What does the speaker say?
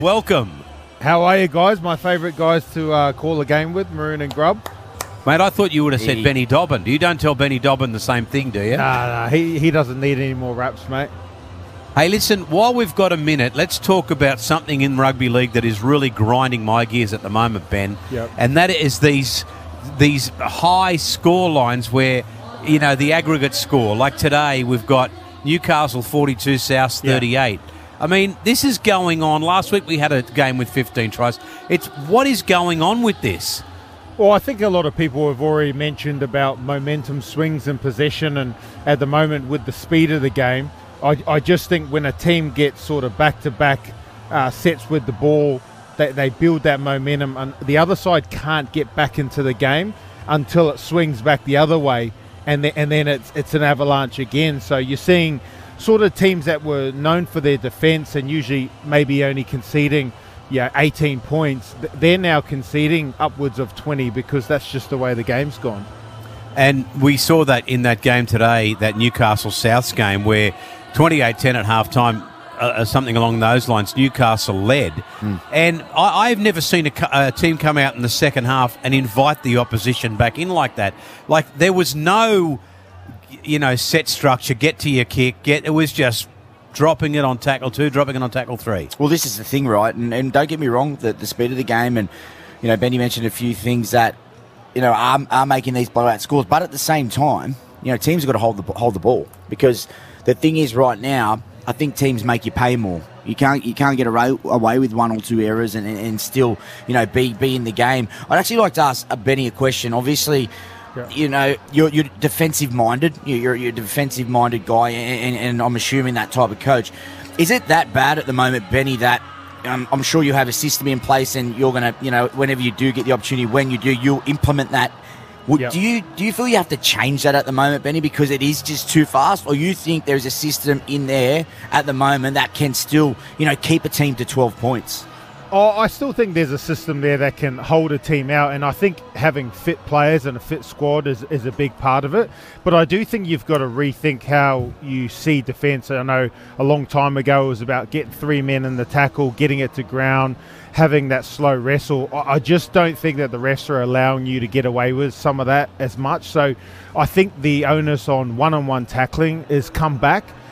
Welcome. How are you guys? My favourite guys to call a game with, Maroon and Grub. Mate, I thought you would have said Benny Dobbin. You don't tell Benny Dobbin the same thing, do you? Nah, he doesn't need any more raps, mate. Hey, listen, while we've got a minute, let's talk about something in rugby league that is really grinding my gears at the moment, Ben. Yep. And that is these high score lines where, you know, the aggregate score. Like today, we've got Newcastle 42, South 38. Yeah. I mean, this is going on. Last week we had a game with 15 tries. It's what is going on with this? Well, I think a lot of people have already mentioned about momentum swings and possession, and at the moment with the speed of the game, I just think when a team gets sort of back-to-back sets with the ball, they build that momentum, and the other side can't get back into the game until it swings back the other way, and then it's an avalanche again. So you're seeing sort of teams that were known for their defence and usually maybe only conceding 18 points, they're now conceding upwards of 20 because that's just the way the game's gone. And we saw that in that game today, that Newcastle-Souths game, where 28-10 at halftime, something along those lines, Newcastle led. And I've never seen a team come out in the second half and invite the opposition back in like that. Like, there was no, set structure, get to your kick, it was just dropping it on tackle 2, dropping it on tackle 3. Well, this is the thing, right? And don't get me wrong, the speed of the game, and, Benny mentioned a few things that, are making these blowout scores. But at the same time, teams have got to hold the ball, because the thing is right now, I think teams make you pay more. You can't get away with one or two errors and still, be in the game. I'd actually like to ask Benny a question. Obviously, you're defensive-minded. You're a defensive-minded guy, and I'm assuming that type of coach. Is it that bad at the moment, Benny, that I'm sure you have a system in place and you're going to, whenever you do get the opportunity, when you do, you'll implement that? Do you feel you have to change that at the moment, Benny, because it is just too fast? Or you think there's a system in there at the moment that can still, keep a team to 12 points? I still think there's a system there that can hold a team out, and I think having fit players and a fit squad is a big part of it. But I do think you've got to rethink how you see defence. I know a long time ago it was about getting 3 men in the tackle, getting it to ground, having that slow wrestle. I just don't think that the refs are allowing you to get away with some of that as much. So I think the onus on one-on-one tackling is come back.